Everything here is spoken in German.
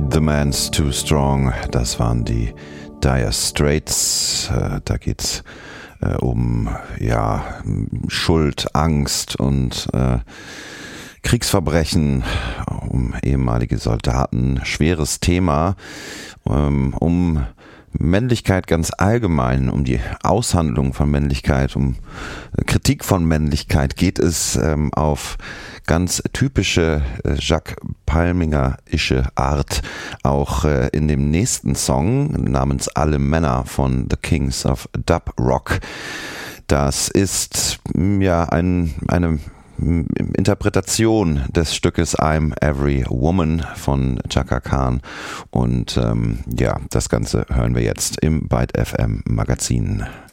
The Man's Too Strong, das waren die Dire Straits. Da geht's um Schuld, Angst und Kriegsverbrechen, um ehemalige Soldaten. Schweres Thema, um Männlichkeit ganz allgemein, um die Aushandlung von Männlichkeit, um Kritik von Männlichkeit geht es auf ganz typische Jacques Palminger-ische Art, auch in dem nächsten Song namens Alle Männer von The Kings of Dub Rock. Das ist eine Interpretation des Stückes I'm Every Woman von Chaka Khan und das Ganze hören wir jetzt im Byte FM Magazin.